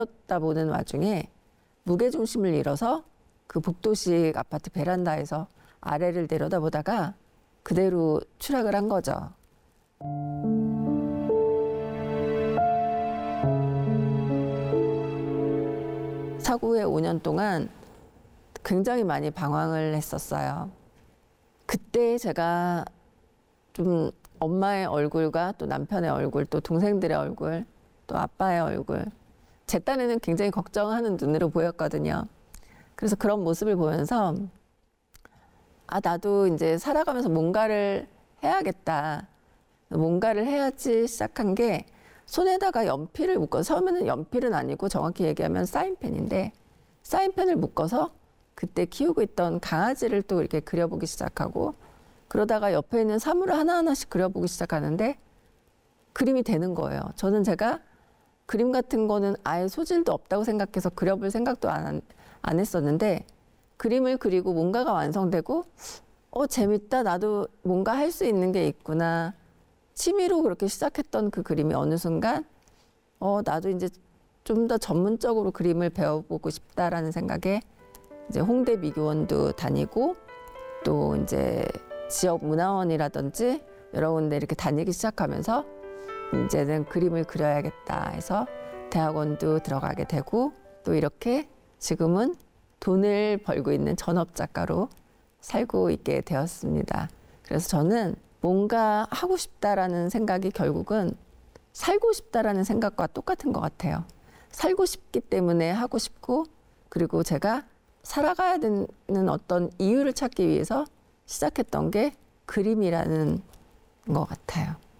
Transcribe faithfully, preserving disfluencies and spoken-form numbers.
다 보는 와중에 무게중심을 잃어서 그 복도식 아파트 베란다에서 아래를 내려다보다가 그대로 추락을 한 거죠. 사고 후에 오 년 동안 굉장히 많이 방황을 했었어요. 그때 제가 좀 엄마의 얼굴과 또 남편의 얼굴, 또 동생들의 얼굴, 또 아빠의 얼굴, 제 딴에는 굉장히 걱정하는 눈으로 보였거든요. 그래서 그런 모습을 보면서 아, 나도 이제 살아가면서 뭔가를 해야겠다. 뭔가를 해야지 시작한 게 손에다가 연필을 묶어서, 처음에는 연필은 아니고 정확히 얘기하면 사인펜인데 사인펜을 묶어서 그때 키우고 있던 강아지를 또 이렇게 그려보기 시작하고, 그러다가 옆에 있는 사물을 하나하나씩 그려보기 시작하는데 그림이 되는 거예요. 저는 제가 그림 같은 거는 아예 소질도 없다고 생각해서 그려볼 생각도 안, 안 했었는데, 그림을 그리고 뭔가가 완성되고 어 재밌다, 나도 뭔가 할 수 있는 게 있구나, 취미로 그렇게 시작했던 그 그림이 어느 순간 어 나도 이제 좀 더 전문적으로 그림을 배워보고 싶다라는 생각에 이제 홍대 미교원도 다니고 또 이제 지역 문화원이라든지 여러 군데 이렇게 다니기 시작하면서 이제는 그림을 그려야겠다 해서 대학원도 들어가게 되고, 또 이렇게 지금은 돈을 벌고 있는 전업 작가로 살고 있게 되었습니다. 그래서 저는 뭔가 하고 싶다라는 생각이 결국은 살고 싶다라는 생각과 똑같은 것 같아요. 살고 싶기 때문에 하고 싶고, 그리고 제가 살아가야 되는 어떤 이유를 찾기 위해서 시작했던 게 그림이라는 것 같아요.